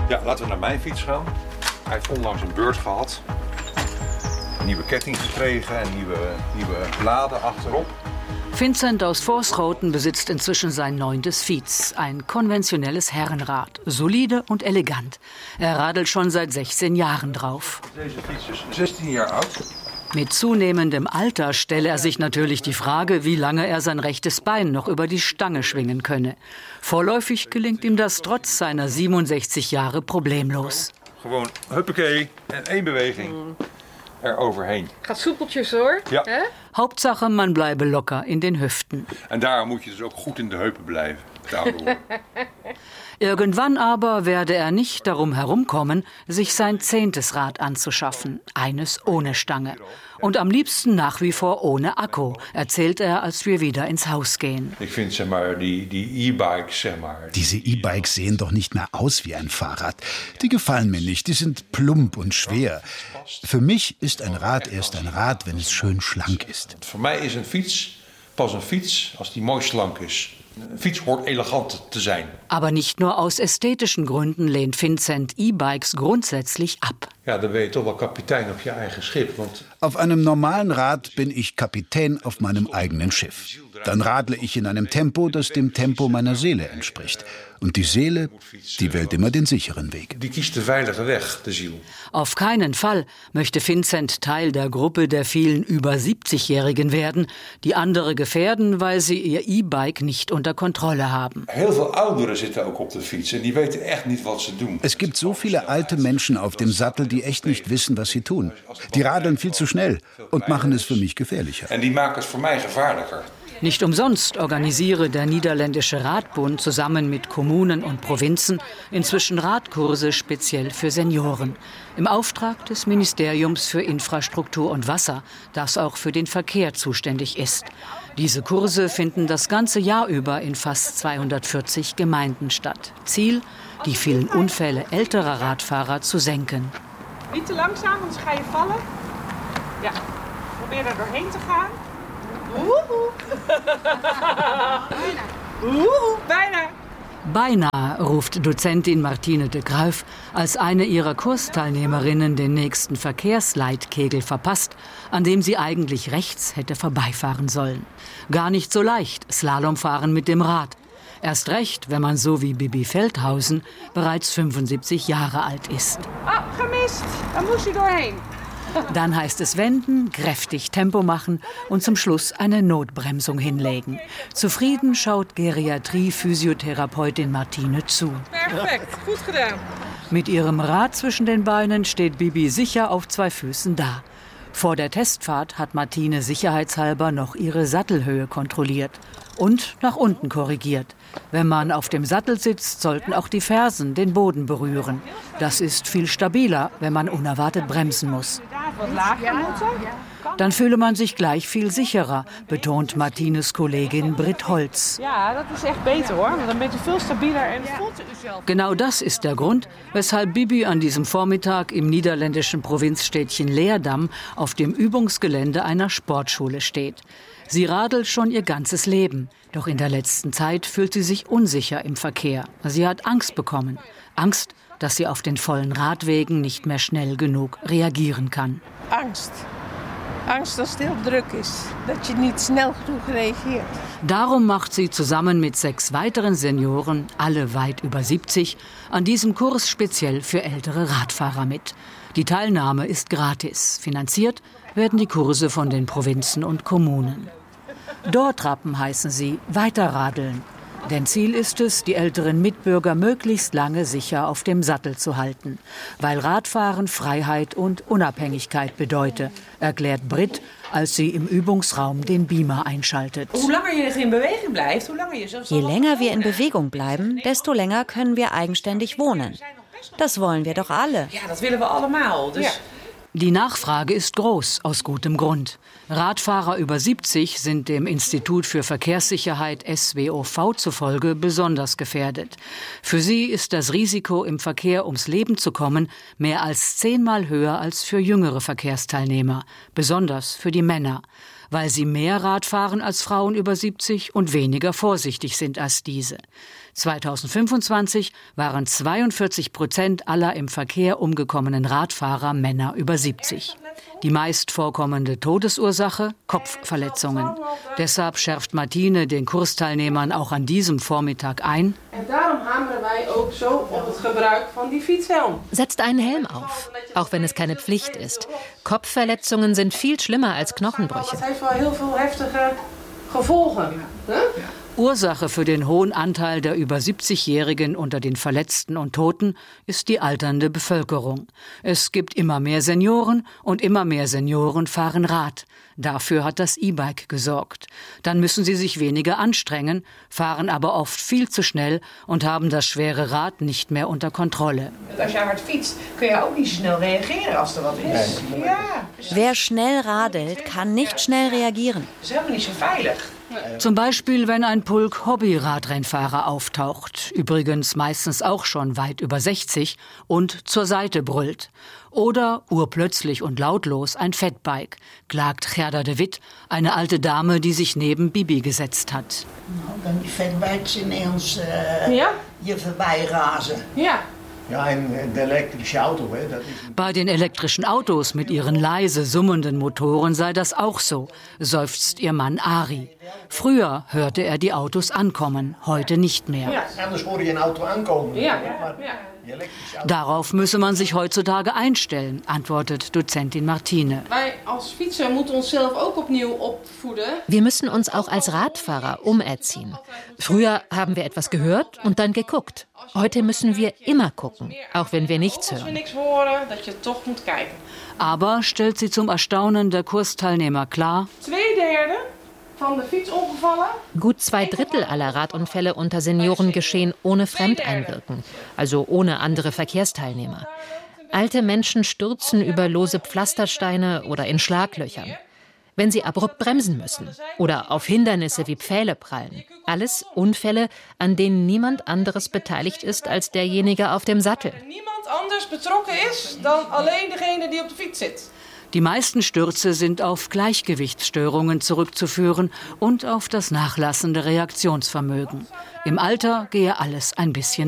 Ja, laten we naar mijn fiets gaan. Hij heeft onlangs een beurt gehad. Een nieuwe ketting gekregen en nieuwe bladen achterop. Vincent aus Vorschoten besitzt inzwischen sein 9. Fiets. Ein konventionelles Herrenrad. Solide und elegant. Er radelt schon seit 16 Jahren drauf. Deze fiets is 16 jaar oud. Mit zunehmendem Alter stelle er sich natürlich die Frage, wie lange er sein rechtes Bein noch über die Stange schwingen könne. Vorläufig gelingt ihm das trotz seiner 67 Jahre problemlos. Gewoon huppakee en 1 beweging eroverheen. Gaat soepeltjes hoor. Ja. Hè? Hauptsache, man bleibe locker in den Hüften. En daarom moet je dus ook goed in de heupen blijven. Daardoor. Irgendwann aber werde er nicht darum herumkommen, sich sein 10. Rad anzuschaffen. Eines ohne Stange. Und am liebsten nach wie vor ohne Akku, erzählt er, als wir wieder ins Haus gehen. Ich finde, die E-Bikes, Diese E-Bikes sehen doch nicht mehr aus wie ein Fahrrad. Die gefallen mir nicht, die sind plump und schwer. Für mich ist ein Rad erst ein Rad, wenn es schön schlank ist. Für mich ist ein Fiets pas een fiets als die mooi schlank is. Een fiets hoort elegant te zijn. Aber nicht nur aus ästhetischen Gründen lehnt Vincent E-Bikes grundsätzlich ab. Ja, dan ben je toch wel kapitein op je eigen schip. Want Auf einem normalen Rad bin ich Kapitän auf meinem eigenen Schiff. Dann radle ich in einem Tempo, das dem Tempo meiner Seele entspricht. Und die Seele, die wählt immer den sicheren Weg. die kiest de veilige weg, de ziel. Auf keinen Fall möchte Vincent Teil der Gruppe der vielen über 70-Jährigen werden, die andere gefährden, weil sie ihr E-Bike nicht unter Kontrolle haben. Heel veel ouderen zitten ook op de fiets en die weten echt niet wat ze doen. Es gibt so viele alte Menschen auf dem Sattel, die echt nicht wissen, was sie tun. Die radeln viel zu schnell und machen es für mich gefährlicher. En die maken het voor mij gevaarlijker. Nicht umsonst organisiere der Niederländische Radbund zusammen mit Kommunen und Provinzen inzwischen Radkurse speziell für Senioren. Im Auftrag des Ministeriums für Infrastruktur und Wasser, das auch für den Verkehr zuständig ist. Diese Kurse finden das ganze Jahr über in fast 240 Gemeinden statt. Ziel, die vielen Unfälle älterer Radfahrer zu senken. Niet te langzaam, anders ga je vallen. Ja, probeer er doorheen te gaan. Woehoe. Woehoe, bijna. Beinahe, ruft Dozentin Martine de Gruif, als eine ihrer Kursteilnehmerinnen den nächsten Verkehrsleitkegel verpasst, an dem sie eigentlich rechts hätte vorbeifahren sollen. Gar nicht so leicht, Slalomfahren mit dem Rad. Erst recht, wenn man so wie Bibi Feldhausen bereits 75 Jahre alt ist. Ah, gemist. Dan moest je doorheen. Dann heißt es wenden, kräftig Tempo machen und zum Schluss eine Notbremsung hinlegen. Zufrieden schaut Geriatrie-Physiotherapeutin Martine zu. Perfect, goed gedaan. Mit ihrem Rad zwischen den Beinen steht Bibi sicher auf 2 Füßen da. Vor der Testfahrt hat Martine sicherheitshalber noch ihre Sattelhöhe kontrolliert und nach unten korrigiert. Wenn man auf dem Sattel sitzt, sollten auch die Fersen den Boden berühren. Das ist viel stabiler, wenn man unerwartet bremsen muss. Wat lager moeten. Dann fühle man sich gleich viel sicherer, betont Martines Kollegin Britt Holz. Ja, dat is echt beter hoor. Want dan bent u veel stabieler en voelt u uzelf. Genau das ist der Grund, weshalb Bibi an diesem Vormittag im niederländischen Provinzstädtchen Leerdam auf dem Übungsgelände einer Sportschule steht. Sie radelt schon ihr ganzes Leben, doch in der letzten Zeit fühlt sie sich unsicher im Verkehr. Sie hat Angst bekommen. Angst, dass sie auf den vollen Radwegen nicht mehr schnell genug reagieren kann. Angst. Angst dat het heel druk is. Dat je niet snel genoeg reageert. Darum macht sie zusammen mit 6 weiteren Senioren, alle weit über 70, an diesem Kurs speziell für ältere Radfahrer mit. Die Teilnahme ist gratis. Finanziert werden die Kurse von den Provinzen und Kommunen. Dortrappen heißen sie, weiterradeln. Denn Ziel ist es, die älteren Mitbürger möglichst lange sicher auf dem Sattel zu halten. Weil Radfahren Freiheit und Unabhängigkeit bedeute, erklärt Britt, als sie im Übungsraum den Beamer einschaltet. Hoe langer je in beweging blijft, hoe langer je zelfs. Je länger wir in Bewegung bleiben, desto länger können wir eigenständig wohnen. Das wollen wir doch alle. Ja, dat willen we allemaal. Dus... Ja. Die Nachfrage ist groß, aus gutem Grund. Radfahrer über 70 sind dem Institut für Verkehrssicherheit SWOV zufolge besonders gefährdet. Für sie ist das Risiko, im Verkehr ums Leben zu kommen, mehr als 10-mal höher als für jüngere Verkehrsteilnehmer, besonders für die Männer, weil sie mehr Rad fahren als Frauen über 70 und weniger vorsichtig sind als diese. 2025 waren 42% aller im Verkehr umgekommenen Radfahrer Männer über 70. Die meist vorkommende Todesursache? Kopfverletzungen. Deshalb schärft Martine den Kursteilnehmern auch an diesem Vormittag ein. Daarom hameren wij ook zo op het gebruik van die fietshelm. Setzt einen Helm auf, auch wenn es keine Pflicht ist. Kopfverletzungen sind viel schlimmer als Knochenbrüche. Dat heeft wel heel veel heftige gevolgen. Ursache für den hohen Anteil der über 70-Jährigen unter den Verletzten und Toten ist die alternde Bevölkerung. Es gibt immer mehr Senioren und immer mehr Senioren fahren Rad. Dafür hat das E-Bike gesorgt. Dann müssen sie sich weniger anstrengen, fahren aber oft viel zu schnell und haben das schwere Rad nicht mehr unter Kontrolle. Als je hard fietst, kun je ook niet schnell reageren als er wat is. Ja. Wer schnell radelt, kann nicht schnell reagieren. Dat is helemaal niet zo veilig. Zum Beispiel, wenn ein Pulk Hobby-Radrennfahrer auftaucht, übrigens meistens auch schon weit über 60, und zur Seite brüllt. Oder urplötzlich und lautlos ein Fatbike, klagt Gerda de Wit, eine alte Dame, die sich neben Bibi gesetzt hat. Dan die fatbikes ineens Ja? je voorbij razen. Ja. Ja, en de elektrische auto, hè, dat is... Bei den elektrischen Autos mit ihren leise summenden Motoren sei das auch so, seufzt ihr Mann Ari. Früher hörte er die Autos ankommen, heute nicht mehr. Anders hoor je een auto aankomen. Ja. Darauf müsse man sich heutzutage einstellen, antwortet Dozentin Martine. Wij als fietser moeten onszelf ook opnieuw opvoeden. Wir müssen uns auch als Radfahrer umerziehen. Früher haben wir etwas gehört und dann geguckt. Heute müssen wir immer gucken, auch wenn wir nichts Als we hören. niks horen, dat je toch moet kijken. Aber, stellt sie zum Erstaunen der Kursteilnehmer klar, 2/3 van de fietsongevallen. Gut 2/3 aller Radunfälle unter Senioren geschehen ohne Fremdeinwirken, also ohne andere Verkehrsteilnehmer. Alte Menschen stürzen über lose Pflastersteine oder in Schlaglöchern. Wenn sie abrupt bremsen müssen oder auf Hindernisse wie Pfähle prallen. Alles Unfälle, an denen niemand anderes beteiligt ist als derjenige auf dem Sattel. Niemand anders betrokken is dan alleen degene die op de fiets zit. die meisten Stürze sind auf Gleichgewichtsstörungen zurückzuführen und auf das nachlassende Reaktionsvermögen. Im Alter gehe alles ein bisschen